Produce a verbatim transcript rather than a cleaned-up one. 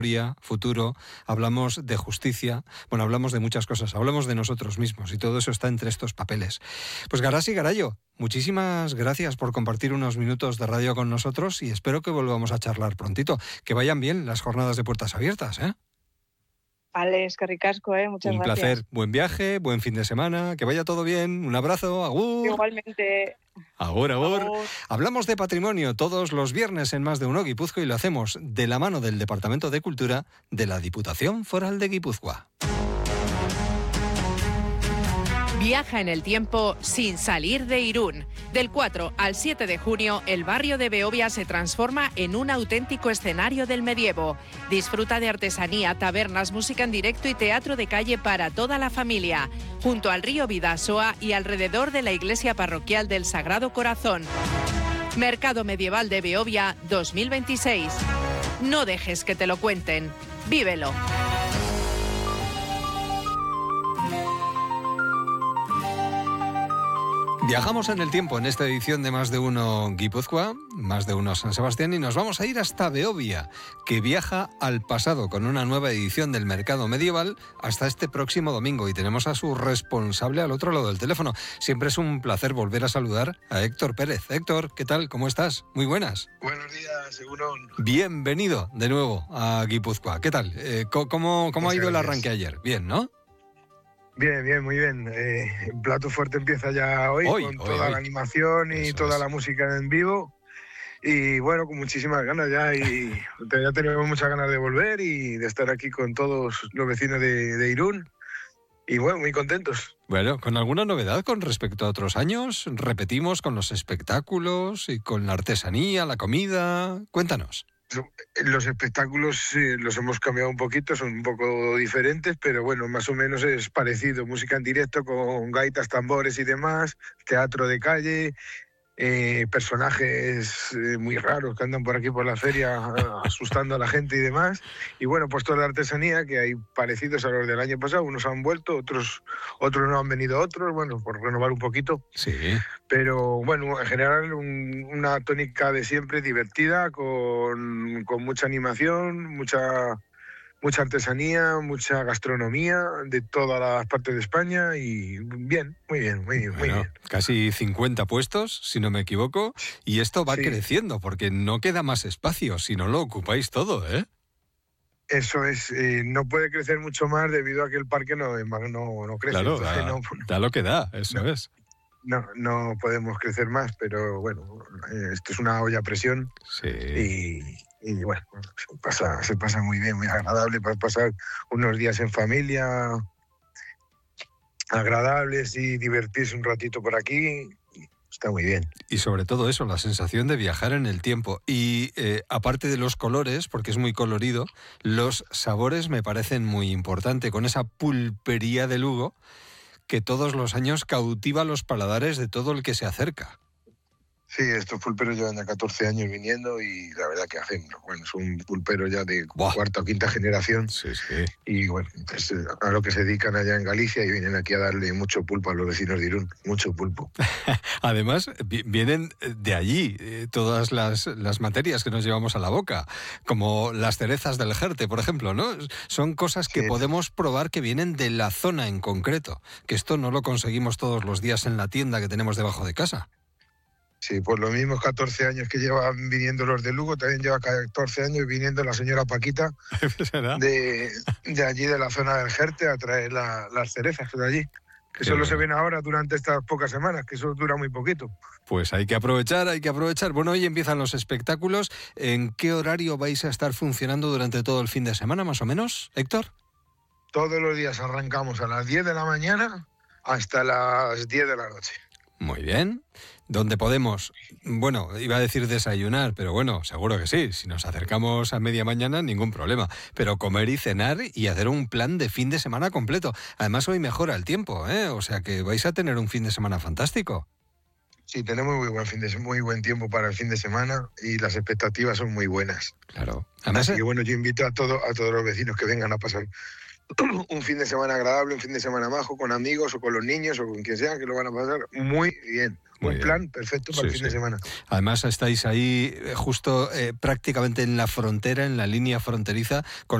futuro, hablamos de justicia, bueno, hablamos de muchas cosas, hablamos de nosotros mismos y todo eso está entre estos papeles. Pues Garasi Garayo, muchísimas gracias por compartir unos minutos de radio con nosotros y espero que volvamos a charlar prontito. Que vayan bien las jornadas de puertas abiertas, ¿eh? Vale, es que ricasco, ¿eh? Muchas Un gracias. Un placer, buen viaje, buen fin de semana, que vaya todo bien, un abrazo, agur. Igualmente. Agur, agur. agur. Hablamos de patrimonio todos los viernes en Más de Uno Guipúzcoa y lo hacemos de la mano del Departamento de Cultura de la Diputación Foral de Guipúzcoa. Viaja en el tiempo sin salir de Irún. Del cuatro al siete de junio, el barrio de Beovia se transforma en un auténtico escenario del medievo. Disfruta de artesanía, tabernas, música en directo y teatro de calle para toda la familia, junto al río Bidasoa y alrededor de la iglesia parroquial del Sagrado Corazón. Mercado Medieval de Beovia dos mil veintiséis. No dejes que te lo cuenten. Vívelo. Viajamos en el tiempo en esta edición de Más de Uno Guipúzcoa, Más de Uno San Sebastián, y nos vamos a ir hasta Beovia, que viaja al pasado con una nueva edición del Mercado Medieval hasta este próximo domingo. Y tenemos a su responsable al otro lado del teléfono. Siempre es un placer volver a saludar a Héctor Pérez. Héctor, ¿qué tal? ¿Cómo estás? Muy buenas. Buenos días, Segurón. Bienvenido de nuevo a Guipúzcoa. ¿Qué tal? Eh, ¿Cómo, cómo ha ido el arranque ayer? Bien, ¿no? Bien, bien, muy bien. Eh, el plato fuerte empieza ya hoy, hoy con hoy, toda hoy. la animación y Eso toda es. la música en vivo. Y bueno, con muchísimas ganas ya. Y ya tenemos muchas ganas de volver y de estar aquí con todos los vecinos de, de Irún. Y bueno, muy contentos. Bueno, ¿con alguna novedad con respecto a otros años? ¿Repetimos con los espectáculos y con la artesanía, la comida? Cuéntanos. Los espectáculos eh, los hemos cambiado un poquito, son un poco diferentes, pero bueno, más o menos es parecido. Música en directo con gaitas, tambores y demás, teatro de calle, eh, personajes eh, muy raros que andan por aquí por la feria asustando a la gente y demás. Y bueno, pues toda la artesanía, que hay parecidos a los del año pasado, unos han vuelto, otros, otros no han venido otros, bueno, por renovar un poquito. Sí. Pero bueno, en general un, una tónica de siempre, divertida, con, con mucha animación, mucha, mucha artesanía, mucha gastronomía de todas las partes de España y bien, muy bien, muy bien, bueno, muy bien. Casi cincuenta puestos, si no me equivoco, y esto va sí. creciendo porque no queda más espacio, si no lo ocupáis todo, ¿eh? Eso es, eh, no puede crecer mucho más debido a que el parque no, no, no crece. Claro, da, no, da lo que da, eso no. es. No, no podemos crecer más, pero bueno, esto es una olla a presión sí. y, y bueno, se pasa, se pasa muy bien, muy agradable para pasar unos días en familia agradables y divertirse un ratito por aquí. Está muy bien. Y sobre todo eso, la sensación de viajar en el tiempo. Y eh, aparte de los colores, porque es muy colorido, los sabores me parecen muy importantes, con esa pulpería de Lugo que todos los años cautiva los paladares de todo el que se acerca. Sí, estos pulperos llevan ya catorce años viniendo y la verdad que hacen, bueno, es un pulpero ya de Buah. cuarta o quinta generación. Sí, sí. Y bueno, pues a lo que se dedican allá en Galicia y vienen aquí a darle mucho pulpo a los vecinos de Irún, mucho pulpo. Además, vienen de allí eh, todas las, las materias que nos llevamos a la boca, como las cerezas del Jerte, por ejemplo, ¿no? Son cosas que sí. podemos probar que vienen de la zona en concreto, que esto no lo conseguimos todos los días en la tienda que tenemos debajo de casa. Sí, pues los mismos catorce años que llevan viniendo los de Lugo, también lleva catorce años viniendo la señora Paquita de, de allí, de la zona del Jerte, a traer la, las cerezas de allí, que Qué solo bueno. se ven ahora durante estas pocas semanas, que eso dura muy poquito. Pues hay que aprovechar, hay que aprovechar. Bueno, hoy empiezan los espectáculos. ¿En qué horario vais a estar funcionando durante todo el fin de semana, más o menos, Héctor? Todos los días arrancamos a las diez de la mañana hasta las diez de la noche. Muy bien. ¿Dónde podemos? Bueno, iba a decir desayunar, pero bueno, seguro que sí. Si nos acercamos a media mañana, ningún problema. Pero comer y cenar y hacer un plan de fin de semana completo. Además, hoy mejora el tiempo, ¿eh? O sea que vais a tener un fin de semana fantástico. Sí, tenemos muy buen, fin de, muy buen tiempo para el fin de semana y las expectativas son muy buenas. Claro. Además, Así que bueno, yo invito a, todo, a todos los vecinos que vengan a pasar un fin de semana agradable, un fin de semana majo, con amigos o con los niños o con quien sea, que lo van a pasar muy bien. Muy un bien. plan perfecto para Sí, el fin sí. de semana. Además estáis ahí eh, justo eh, prácticamente en la frontera, en la línea fronteriza con